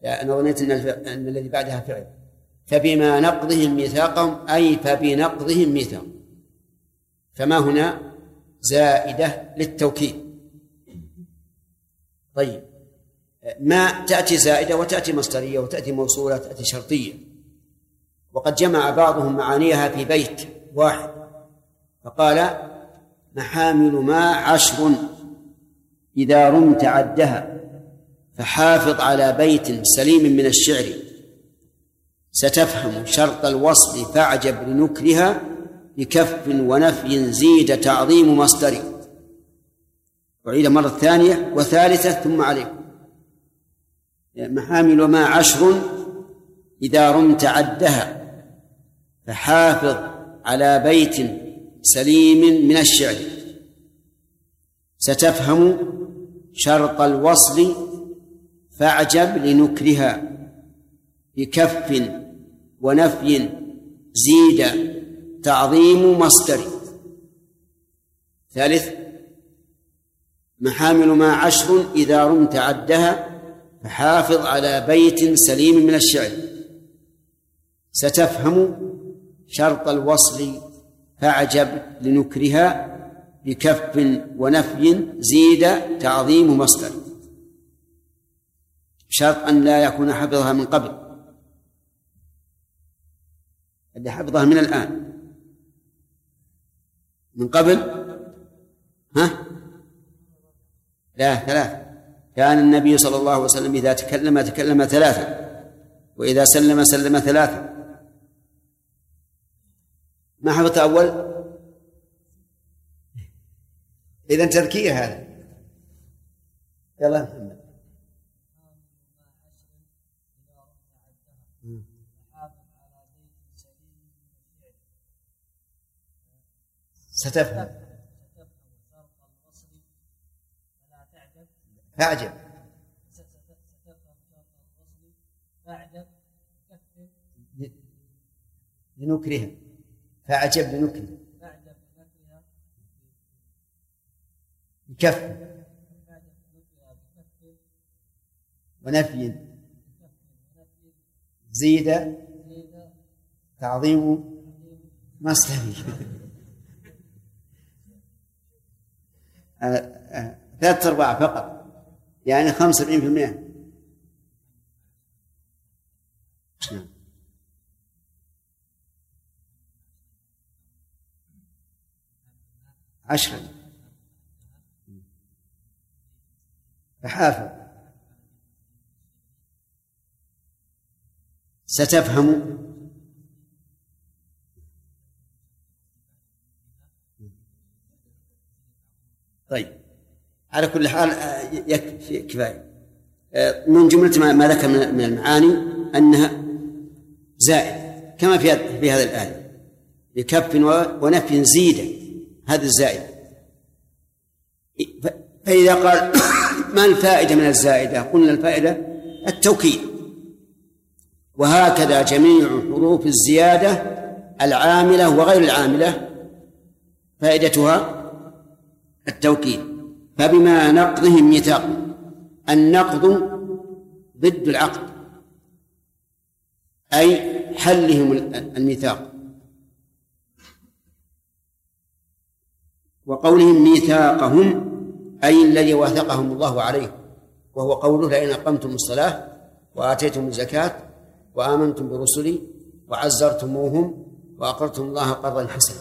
أنا ظنيت أن الذي بعدها فعل. فبما نقضهم ميثاقهم أي فبنقضهم ميثاق، فما هنا زائدة للتوكيد. طيب، ما تأتي زائدة وتأتي مصدرية وتأتي موصولة وتأتي شرطية، وقد جمع بعضهم معانيها في بيت واحد فقال: محامل ما 10 إذا رمت عدها، فحافظ على بيت سليم من الشعر، ستفهم شرط الوصل فاعجب لنكرها، بكف ونفي زيد تعظيم مصدر. وعيد مرة ثانية وثالثة ثم عليكم. محامل ما 10 إذا رمت عدها، فحافظ على بيت سليم من الشعر، ستفهم شرط الوصل فاعجب لنكرها، بكف ونفي زيد تعظيم مصدر. ثالث: محامل ما 10 إذا رمت عدها، فحافظ على بيت سليم من الشعر، ستفهم شرط الوصل فاعجب لنكرها، بكف ونفي زيد تعظيم مصدر. شرط أن لا يكون حفظها من قبل، اللي حفظها من الآن. من قبل لا 3. كان النبي صلى الله عليه وسلم إذا تكلم 3، وإذا سلم 3. ما حفظت أول؟ إذن تذكير هذا. يلا محمد. ستفهم فاعجب لنكرها، فاعجب لنكرها، بكف ونفي زيد تعظيم مصدر. 3/4 فقط، يعني 75%. 10 فحافظ، ستفهم طيب، على كل حال يكفي كفاية. من جملة ما ذكر من المعاني أنها زائد كما في هذا الآية، بكف ونفي زيد، هذا الزائد. فإذا قال ما الفائدة من الزائدة؟ قلنا الفائدة التوكيد، وهكذا جميع حروف الزيادة العاملة وغير العاملة فائدتها التوكيد. فبما نقضهم ميثاق، النقض ضد العقد، أي حلهم الميثاق. وقولهم ميثاقهم أي الذي واثقهم الله عليه، وهو قوله: لئن أقمتم الصلاة وآتيتم الزكاة وآمنتم برسلي وعزرتموهم وأقرضتم الله قرضا حسنا.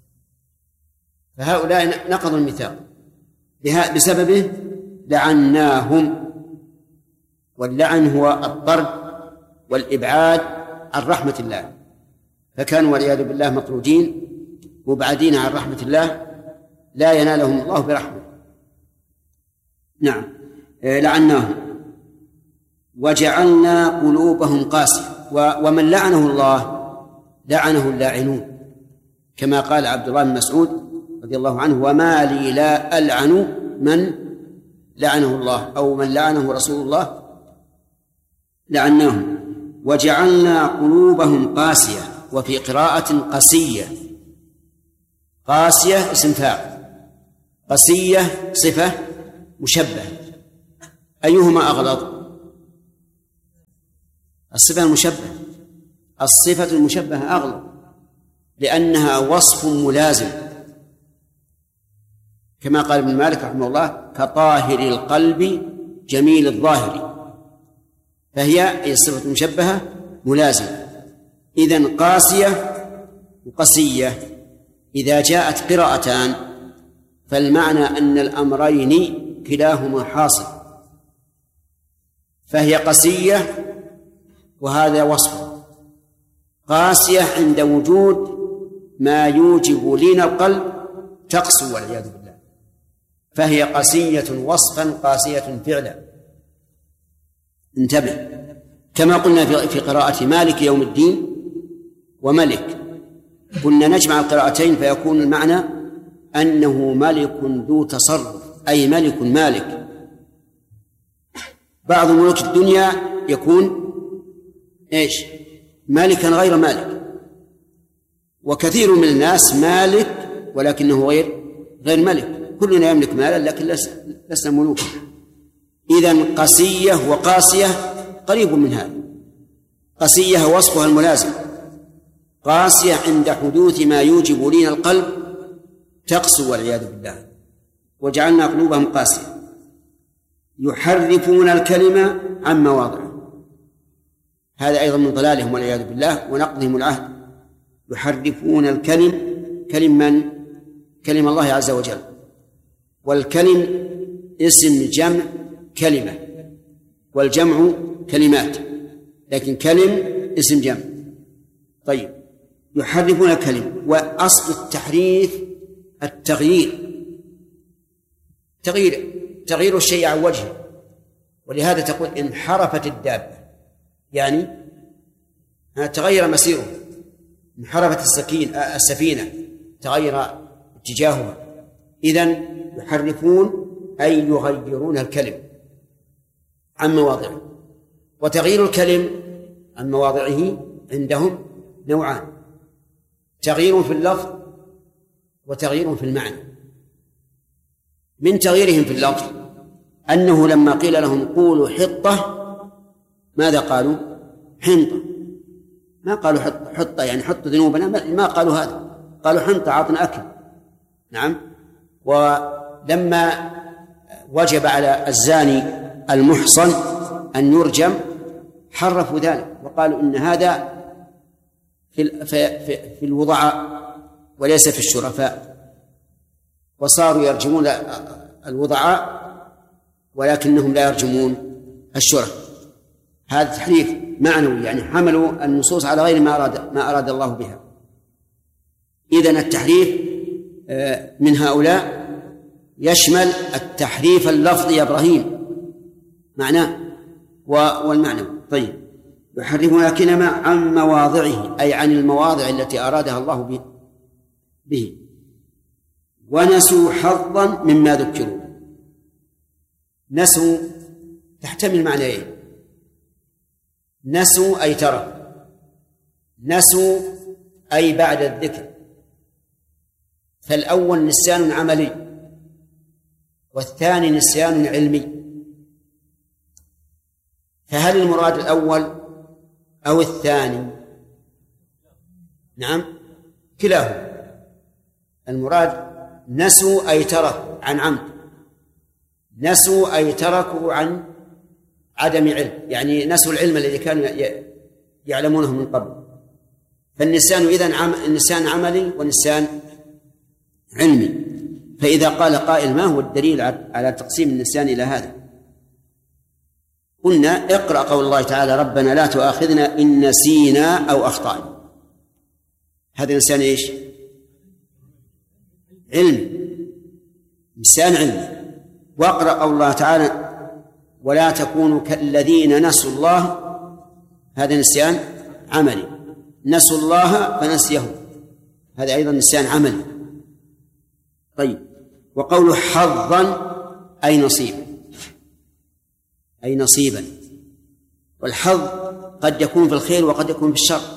فهؤلاء نقضوا الميثاق، بسببه لعناهم. واللعن هو الطرد والإبعاد عن رحمة الله، فكانوا والعياذ بالله مطرودين مبعدين عن رحمة الله، لا ينالهم الله برحمة. نعم، لعناهم وجعلنا قلوبهم قاسية. ومن لعنه الله لعنه اللاعنون، كما قال عبد الله بن مسعود رضي الله عنه: وما لي لا ألعن من لعنه الله، أو من لعنه رسول الله لعناهم. وجعلنا قلوبهم قاسية، وفي قراءة قسية. قاسية اسم فاعل، قسية صفة مشبهة، أيهما أغلظ؟ الصفة المشبهة. الصفة المشبهة أغلب لأنها وصف ملازم، كما قال ابن مالك رحمه الله: كطاهر القلب جميل الظاهر. فهي أي الصفة المشبهة ملازمة. إذن قاسية وقسية إذا جاءت قراءتان فالمعنى أن الأمرين كلاهما حاصل، فهي قسية وهذا وصف. قاسية عند وجود ما يوجب لين القلب تقسو والعياذ بالله، فهي قسية وصفا قاسية فعلا. انتبه، كما قلنا في قراءة مالك يوم الدين وملك، قلنا نجمع القراءتين فيكون المعنى أنه ملك ذو تصرف، أي ملك مالك. بعض ملوك الدنيا يكون إيش؟ مالكا غير مالك، وكثير من الناس مالك ولكنه غير ملك. كلنا يملك مالا لكن لسنا ملوكا. إذن قسية وقاسية قريب من هذا. قسية وصفها الملازم، قاسية عند حدوث ما يوجب لين القلب تقسو والعياذ بالله، وجعلنا قلوبهم قاسية. يحرفون الكلمة عن مواضعه، هذا أيضا من ضلالهم والعياذ بالله ونقضهم العهد. يحرفون كلم من؟ كلم الله عز وجل، والكلم اسم جمع كلمة، والجمع كلمات، لكن كلم اسم جمع. طيب، يحرفون الكلم، وأصل التحريف تغيير الشيء عن وجهه، ولهذا تقول انحرفت الدابة، يعني تغير مسيره. انحرفت السفينة تغير اتجاهها. إذن يحرفون أي يغيرون الكلم عن مواضعه. وتغيير الكلم عن مواضعه عندهم نوعان: تغيير في اللفظ وتغيير في المعنى. من تغييرهم في اللفظ أنه لما قيل لهم قولوا حطة ماذا قالوا؟ حنطة. ما قالوا حطة يعني حط ذنوبنا، ما قالوا هذا، قالوا حنطة عطنا أكل. نعم. ولما وجب على الزاني المحصن أن يرجم حرفوا ذلك وقالوا إن هذا في الوضعاء وليس في الشرفاء، وصاروا يرجمون الوضعاء ولكنهم لا يرجمون الشرف. هذا تحريف معنوي، يعني حملوا النصوص على غير ما أراد الله بها. إذن التحريف من هؤلاء يشمل التحريف اللفظي يا إبراهيم معناه والمعنى. طيب، يحرفون الكلمة عن مواضعه أي عن المواضع التي أرادها الله به. ونسوا حظا مما ذكروا. نسوا تحتمل معنيين: نسوا أي تركوا، نسوا أي بعد الذكر. فالأول نسيان عملي والثاني نسيان علمي. فهل المراد الأول أو الثاني؟ نعم، كلاهما. المراد نسوا أي تركوا عن عمد، نسوا أي تركوا عن عدم علم، يعني نسوا العلم الذي كانوا يعلمونه من قبل. فالنسيان إذن النسيان عملي ونسيان علمي. فإذا قال قائل ما هو الدليل على تقسيم النسيان إلى هذا؟ قلنا اقرأ قول الله تعالى: ربنا لا تؤاخذنا إن نسينا أو أخطأنا. هذا نسيان إيش؟ علم، نسيان علمي. واقرأ قول الله تعالى: ولا تكونوا كالذين نسوا الله. هذا نسيان عملي، نسوا الله فنسيه، هذا أيضا نسيان عملي. طيب، وقوله حظا أي نصيبا، أي نصيبا. والحظ قد يكون في الخير وقد يكون في الشر.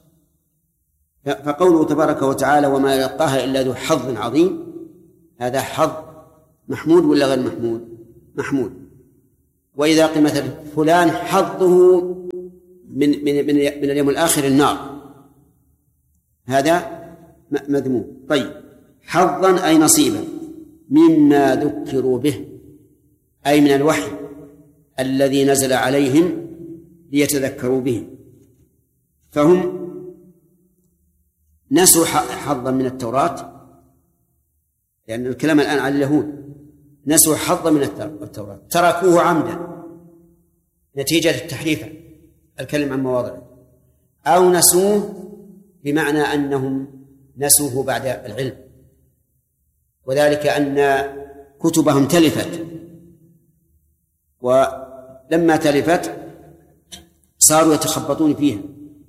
فقوله تبارك وتعالى: وما يلقاها إلا ذو حظ عظيم، هذا حظ محمود ولا غير محمود؟ محمود. وإذا قيل مثلا فلان حظه من اليوم الآخر النار، هذا مذموم. طيب، حظا أي نصيبا مما ذكروا به، أي من الوحي الذي نزل عليهم ليتذكروا به، فهم نسوا حظا من التوراة، لأن الكلام الآن على اليهود، نسوا حظا من التوراة، تركوه عمدا نتيجة التحريف الكلم عن مواضعه، أو نسوه بمعنى أنهم نسوه بعد العلم، وذلك أن كتبهم تلفت، ولما تلفت صاروا يتخبطون فيها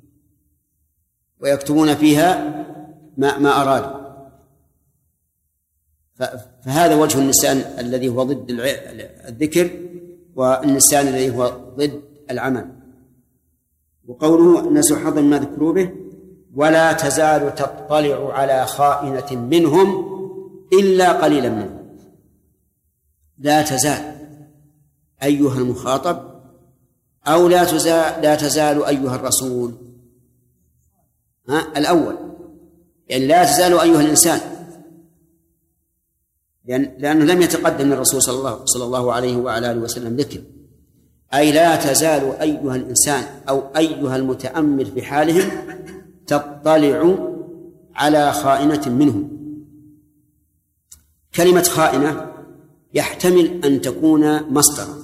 ويكتبون فيها ما أرادوا. فهذا وجه النسيان الذي هو ضد الذكر، والنسيان الذي هو ضد العمل. وقوله نسوا حظا مما ذكروا به ولا تزال تطلع على خائنة منهم إلا قليلا منهم. لا تزال أيها المخاطب، أو لا تزال أيها الرسول، الأول يعني لا تزال أيها الإنسان، لأنه لم يتقدم الرسول صلى الله عليه وعلى آله وسلم ذكر، أي لا تزال أيها الإنسان أو أيها المتأمل في حالهم تطلع على خائنة منهم. كلمة خائنة يحتمل أن تكون مصدرا،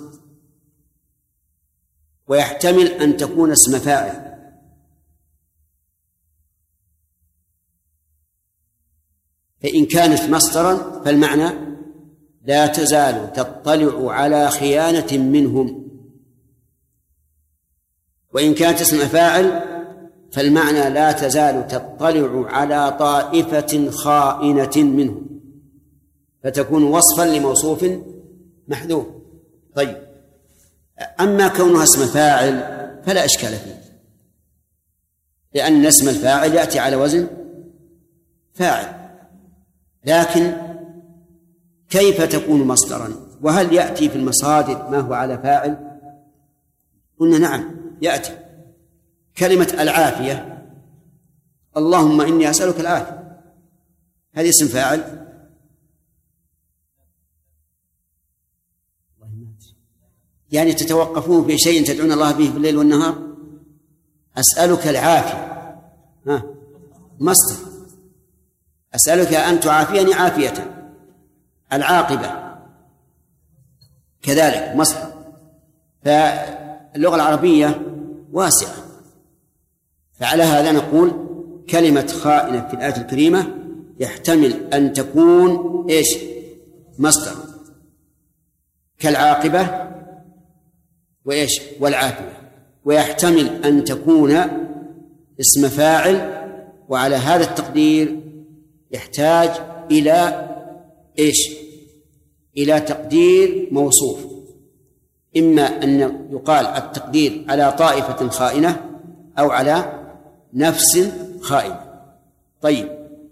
ويحتمل أن تكون اسم فاعل، فإن كانت مصدرا فالمعنى لا تزال تطلع على خيانة منهم، وإن كانت اسم فاعل فالمعنى لا تزال تطلع على طائفة خائنة منهم، فتكون وصفا لموصوف محذوف. طيب، أما كونها اسم فاعل فلا إشكال فيه، لأن اسم الفاعل يأتي على وزن فاعل، لكن كيف تكون مصدرا؟ وهل يأتي في المصادر ما هو على فاعل؟ قلنا نعم يأتي. كلمة العافية، اللهم إني أسألك العافية، هذا اسم فاعل؟ يعني تتوقفون في شيء تدعون الله به في الليل والنهار؟ أسألك العافية مصدر، أسألك أن تعافيني عافية. العاقبة كذلك مصدر. فاللغة العربية واسعة، فعلى هذا نقول كلمة خائنة في الآية الكريمة يحتمل أن تكون مصدر كالعاقبة والعافية، ويحتمل أن تكون اسم فاعل، وعلى هذا التقدير يحتاج إلى تقدير موصوف، إما أن يقال التقدير على طائفة خائنة أو على نفس خائنة. طيب،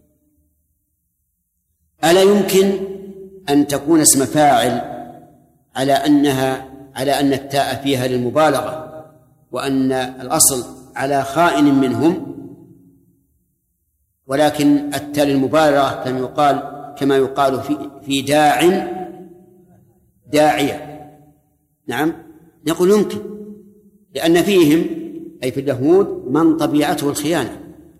ألا يمكن أن تكون اسم فاعل على أن التاء فيها للمبالغة، وأن الأصل على خائن منهم، ولكن التاء للمبالغة كما يقال في داعية؟ نعم، نقول يمكن، لأن فيهم أي في اليهود من طبيعته الخيانة،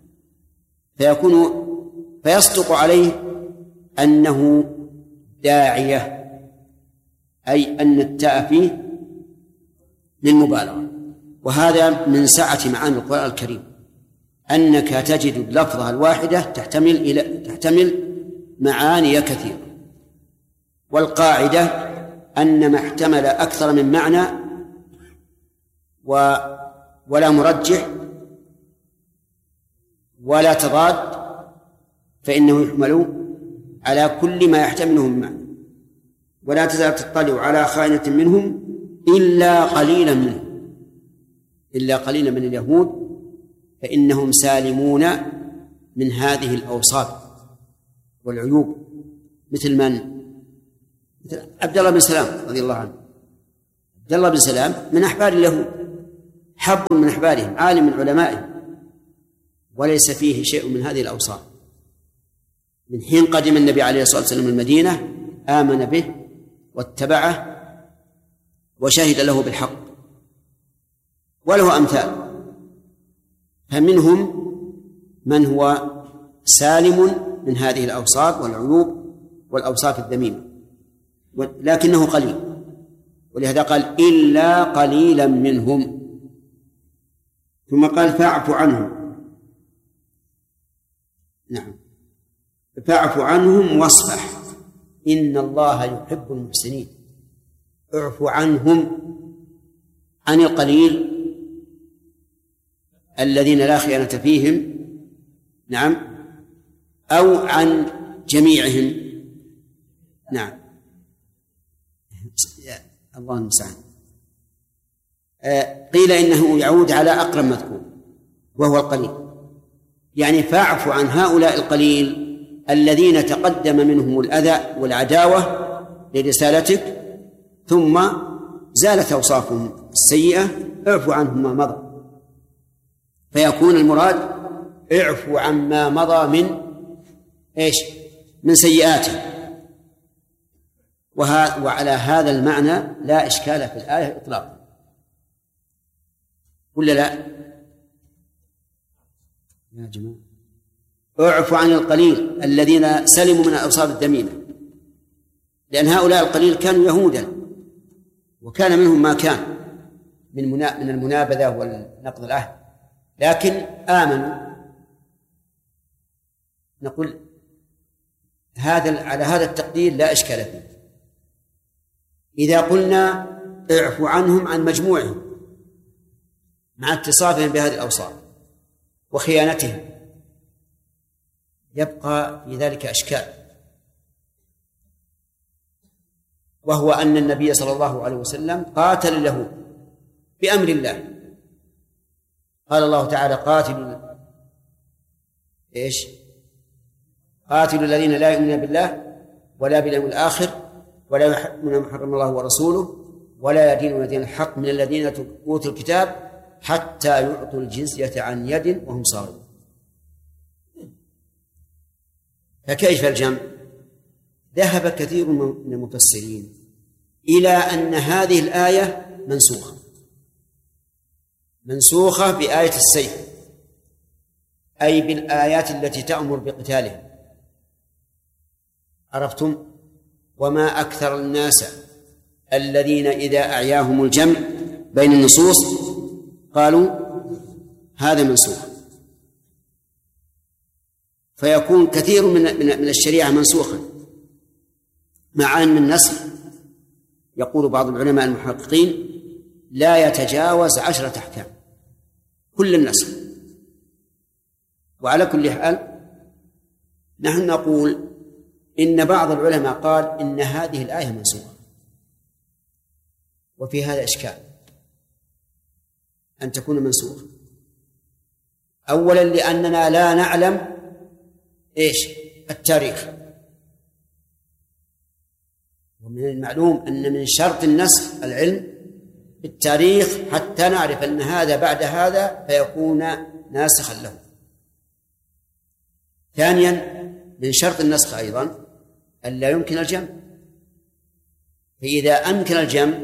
فيصدق عليه أنه داعية، أي أن التاء فيه للمبالغة. وهذا من سعة معاني القرآن الكريم، أنك تجد اللفظة الواحدة تحتمل معاني كثيرة، والقاعدة أن ما احتمل أكثر من معنى ولا مرجح ولا تضاد فإنه يحمل على كل ما يحتمله من معنى. ولا تزال تطلع على خائنة منهم إلا قليلا من اليهود، فإنهم سالمون من هذه الأوصاف والعيوب، مثل عبد الله بن سلام رضي الله عنه. عبد الله بن سلام من أحبار اليهود، حبر من أحبارهم، عالم من علمائهم، وليس فيه شيء من هذه الأوصاف. من حين قدم النبي عليه الصلاة والسلام المدينة آمن به واتبعه وشهد له بالحق، وله أمثال. فمنهم من هو سالم من هذه الأوصاف والعيوب والأوصاف الذميمة، لكنه قليل، ولهذا قال إلا قليلا منهم. ثم قال فاعف عنهم. نعم، فاعف عنهم واصفح إن الله يحب المحسنين. اعف عنهم، عن القليل الذين لا خيانة فيهم، نعم، أو عن جميعهم، نعم، الله المستعان. قيل إنه يعود على أقرب مذكور وهو القليل، يعني فاعف عن هؤلاء القليل الذين تقدم منهم الأذى والعداوة لرسالتك ثم زالت أوصافهم السيئة، اعفو عنهم ما مضى. فيكون المراد اعفو عما مضى من ايش؟ من سيئاته. وعلى هذا المعنى لا إشكال في الآية إطلاقا، ولا لا يا جماعة؟ اعفو عن القليل الذين سلموا من الأوصاف الذميمة، لأن هؤلاء القليل كانوا يهودا وكان منهم ما كان من المنابذة والنقض العهد، لكن آمنوا. نقول على هذا التقدير لا إشكال فيه. إذا قلنا اعفو عنهم عن مجموعهم مع اتصافهم بهذه الأوصاف وخيانتهم، يبقى في ذلك أشكال، وهو أن النبي صلى الله عليه وسلم قاتل اليهود بأمر الله. قال الله تعالى قاتلوا الذين لا يؤمنون بالله ولا باليوم الآخر ولا يحرمون ما حرم الله ورسوله ولا يدينون دين الحق من الذين أوتوا الكتاب حتى يعطوا الجزية عن يد وهم صاغرون. فكيف الجمع؟ ذهب كثير من المفسرين إلى أن هذه الآية منسوخة بآية السيف، أي بالآيات التي تأمر بقتالهم. عرفتم؟ وما أكثر الناس الذين إذا أعياهم الجمع بين النصوص قالوا هذا منسوخ، فيكون كثير من الشريعة منسوخا، مع أن النسخ يقول بعض العلماء المحققين لا يتجاوز 10 أحكام كل النسخ. وعلى كل حال نحن نقول إن بعض العلماء قال إن هذه الآية منسوخة، وفي هذا إشكال أن تكون منسوخة. أولا لأننا لا نعلم التاريخ، ومن المعلوم أن من شرط النسخ العلم بالتاريخ حتى نعرف أن هذا بعد هذا فيكون ناسخا له. ثانيا من شرط النسخ أيضا أن لا يمكن الجمع، فإذا أمكن الجمع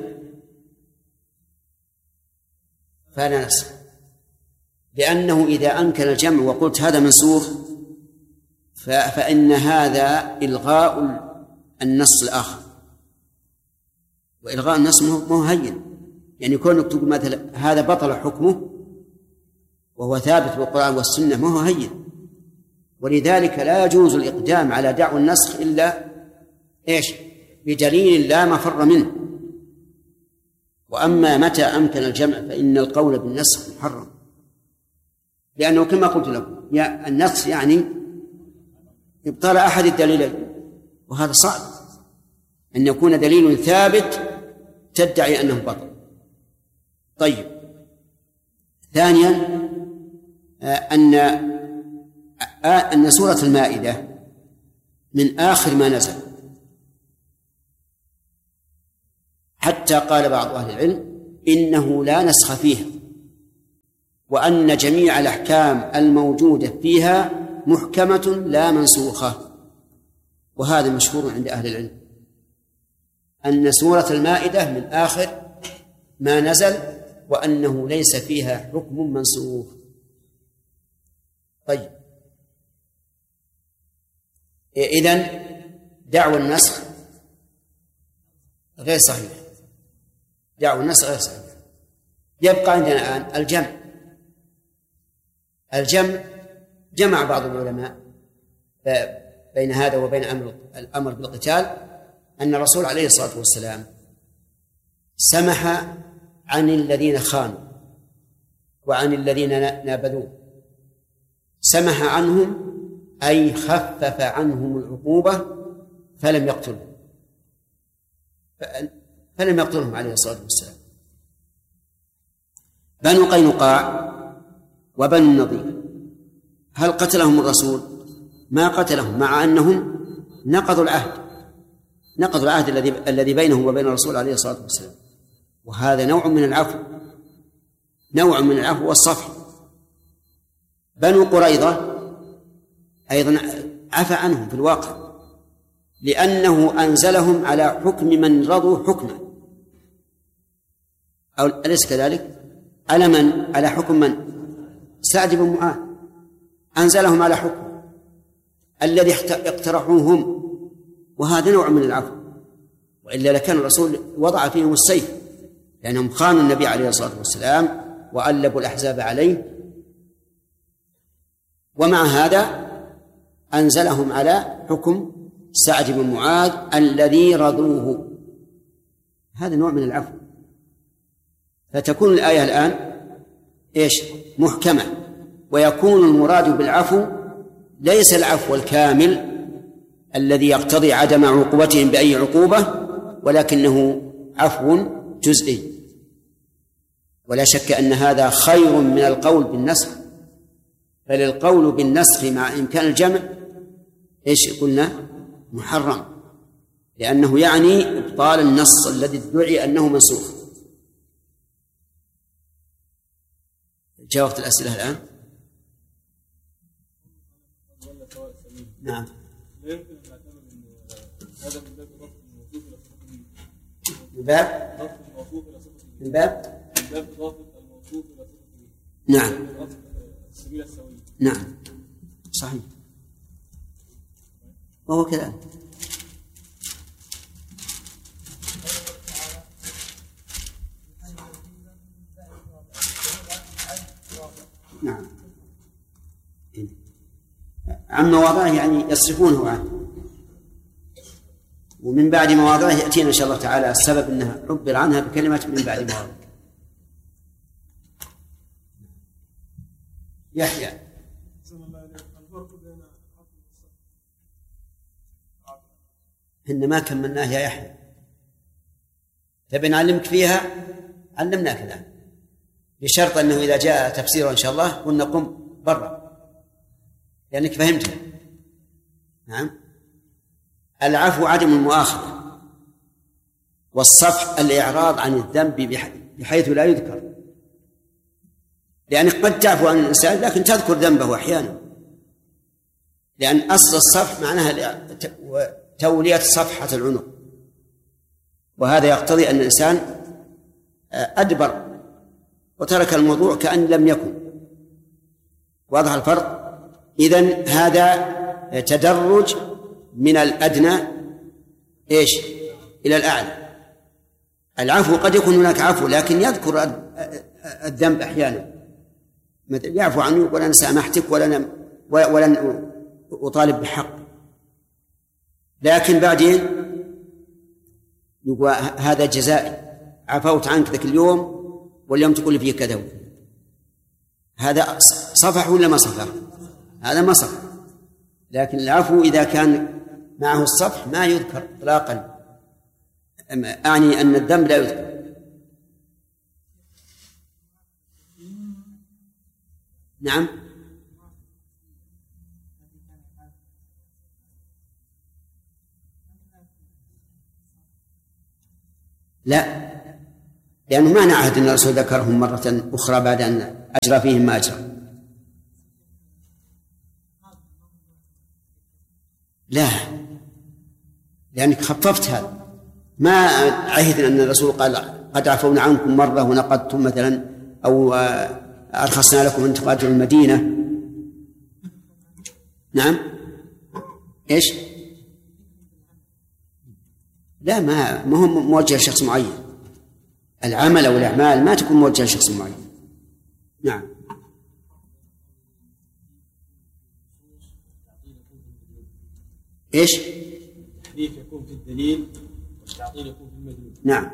فلا نسخ، لأنه إذا أمكن الجمع وقلت هذا منسوخ فإن هذا إلغاء النص الآخر، وإلغاء النص مو هين، يعني كونك تقول مثلا هذا بطل حكمه وهو ثابت بالقرآن والسنة ما هو هين. ولذلك لا يجوز الإقدام على دعوى النسخ إلا بدليل لا مفر منه. وأما متى أمكن الجمع فإن القول بالنسخ محرم، لأنه كما قلت لكم النسخ يعني إبطال أحد الدليلين، وهذا صعب أن يكون دليل ثابت تدعي أنه بطل. طيب، ثانيا أن سورة المائدة من آخر ما نزل، حتى قال بعض أهل العلم إنه لا نسخ فيها، وأن جميع الأحكام الموجودة فيها محكمة لا منسوخة. وهذا مشهور عند أهل العلم أن سورة المائدة من آخر ما نزل، وأنه ليس فيها حكم منسوخ. طيب، إذن دعوى النسخ غير صحيح، دعوى النسخ غير صحيح. يبقى عندنا الآن الجمع جمع بعض العلماء بين هذا وبين الأمر بالقتال، أن الرسول عليه الصلاة والسلام سمح عن الذين خانوا وعن الذين نابذوه، سمح عنهم أي خفف عنهم العقوبة فلم يقتلهم عليه الصلاة والسلام. بنو قينقاع وبنو النضير هل قتلهم الرسول؟ ما قتلهم، مع أنهم نقضوا العهد الذي بينهم وبين الرسول عليه الصلاة والسلام. وهذا نوع من العفو والصفح. بنو قريظة أيضا عفى عنهم في الواقع، لأنه أنزلهم على حكم من رضوا حكمه، أو أليس كذلك؟ على حكم من؟ سعد بن معاذ أنزلهم على حكم الذي اقترحوه هم، وهذا نوع من العفو. وإلا لكان الرسول وضع فيهم السيف، لأنهم خانوا النبي عليه الصلاة والسلام وألبوا الأحزاب عليه. ومع هذا أنزلهم على حكم سعد بن معاذ الذي رضوه. هذا نوع من العفو. فتكون الآية الآن محكمة، ويكون المراد بالعفو ليس العفو الكامل الذي يقتضي عدم عقوبتهم بأي عقوبة، ولكنه عفو جزئي. ولا شك أن هذا خير من القول بالنسخ، بل القول بالنسخ مع إمكان الجمع قلنا محرم، لأنه يعني إبطال النص الذي ادعي أنه منسوخ. جاوبت الأسئلة الآن؟ نعم. من باب نعم نعم صحيح، وهو كذلك. نعم، عن مواضعه يعني يصرفونه عنه، ومن بعد مواضعه يأتينا إن شاء الله تعالى السبب أنها عبر عنها بكلمة من بعد مواضعه. يحيى إن ما كملناه يا يحيى، تبي نعلمك فيها علمناك الآن، بشرط أنه إذا جاء تفسيره إن شاء الله قلنا قم برا لأنك فهمتها. نعم. العفو عدم المؤاخذة، والصفح الإعراض عن الذنب بحيث لا يذكر، لأنك قد تعفو عن الإنسان لكن تذكر ذنبه أحيانا، لأن أصل الصفح معناها تولية صفحة العنق، وهذا يقتضي أن الإنسان أدبر وترك الموضوع كأن لم يكن. واضح الفرق؟ إذن هذا تدرج من الأدنى إلى الأعلى. العفو قد يكون هناك عفو لكن يذكر الذنب أحيانا، مثل يعفو عنه يقول أنا سامحتك ولن أطالب بحق، لكن بعدين يقول هذا جزائي، عفوت عنك ذاك اليوم واليوم تقول لي فيه كذا وكذا. هذا صفح ولا ما صفح؟ هذا ما صفح. لكن العفو إذا كان معه الصفح ما يذكر إطلاقا، أعني أن الذنب لا يذكر. نعم. لا، لأنه ما نعهد أن الرسول ذكرهم مرة أخرى بعد أن أجرى فيهم ما أجرى. لا، لأنك خففت هذا. ما عهد أن الرسول قال قد عفونا عنكم مرة ونقضتم مثلا، أو أرخصنا لكم أن تقاتلوا المدينة. نعم. إيش؟ لا، ما هو موجه لشخص معين. العمل أو الأعمال ما تكون موجهة لشخص معين. نعم. إيش؟ التحريف يكون في الدليل والتعطيل يكون في المدلول. نعم.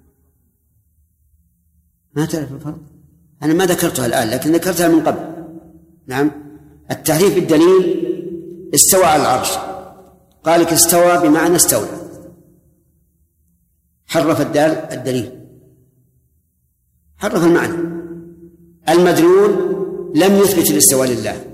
ما تعرف الفرق؟ أنا ما ذكرتها الآن لكن ذكرتها من قبل. نعم. التحريف بالدليل استوى على العرش، قال لك استوى بمعنى استولى، حرف الدليل، حرف المعنى. المدلول لم يثبت الاستواء لله،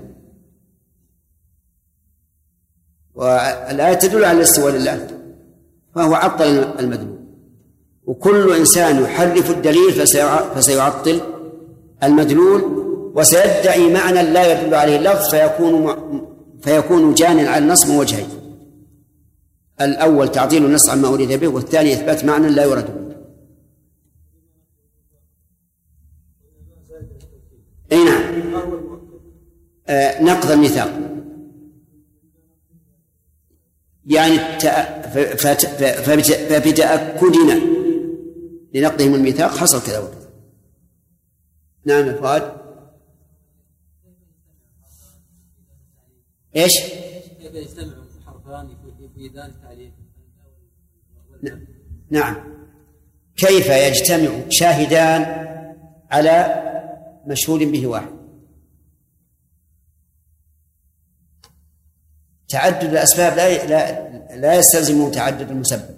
والآية تدل على الاستواء لله، فهو عطل المدلول. وكل إنسان يحرف الدليل فسيعطل المدلول، وسيدعي معنى لا يدل عليه اللفظ، فيكون جانيا على النص من وجهين: الأول تعطيل النص عما أريد به، والثاني إثبات معنى لا يراد به. أي نعم. نقض الميثاق، يعني فبتأكدنا لنقضهم الميثاق حصل كذا وكذا. نعم يا فؤاد. ايش؟ كيف يجتمع حرفان يفيدان التعليل؟ نعم. كيف يجتمع شاهدان على مشهود به واحد؟ تعدد الأسباب لا يستلزم تعدد المسبب.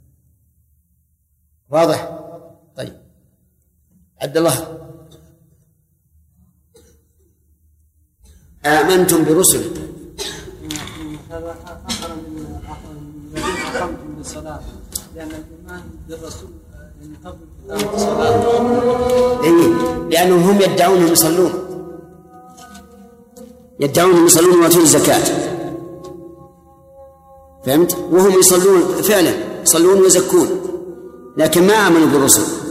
واضح؟ طيب. عبد الله. آمنتم برسل. هذا أخر من الذين أقمتم بالصلاة، لأن الإيمان بالرسول من قبل إقامة الصلاة. لأنهم هم يدعون يصلون، ويؤتون الزكاة، فهمت؟ وهم يصلون فعلا، يصلون ويزكون، لكن ما آمنوا بالرسل.